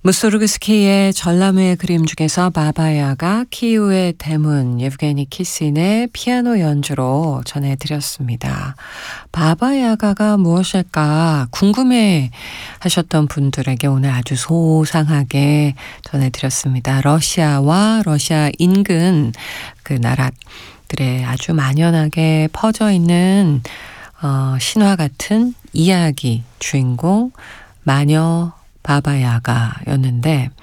무소르그스키의 전람회의 그림 중에서 바바야가, 키우의 대문, 예브게니 키신의 피아노 연주로 전해드렸습니다. 바바야가가 무엇일까 궁금해 하셨던 분들에게 오늘 아주 소상하게 전해드렸습니다. 러시아와 러시아 인근 그 나라들에 아주 만연하게 퍼져 있는 신화 같은 이야기 주인공 마녀 바바야가였는데